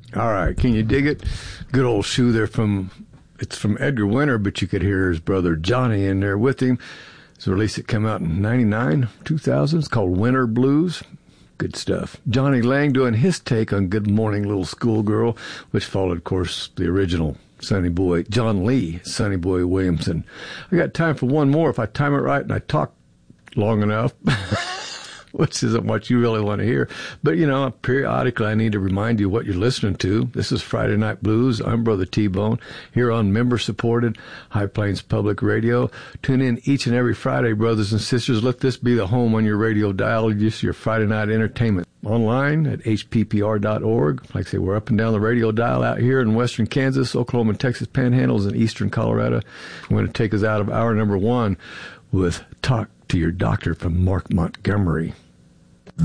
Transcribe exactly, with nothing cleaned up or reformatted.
All right, can you dig it? Good old shoe there from, it's from Edgar Winter, but you could hear his brother Johnny in there with him. It's a release that came out in ninety-nine, two thousand. It's called Winter Blues. Good stuff. Johnny Lang doing his take on Good Morning Little Schoolgirl, which followed, of course, the original Sonny Boy, John Lee, Sonny Boy Williamson. I got time for one more if I time it right and I talk long enough. Which isn't what you really want to hear. But, you know, periodically I need to remind you what you're listening to. This is Friday Night Blues. I'm Brother T-Bone here on member-supported High Plains Public Radio. Tune in each and every Friday, brothers and sisters. Let this be the home on your radio dial, just your Friday night entertainment. Online at H P P R dot org. Like I say, we're up and down the radio dial out here in western Kansas, Oklahoma, and Texas Panhandles, and eastern Colorado. I'm going to take us out of hour number one with Talk to Your Doctor from Mark Montgomery.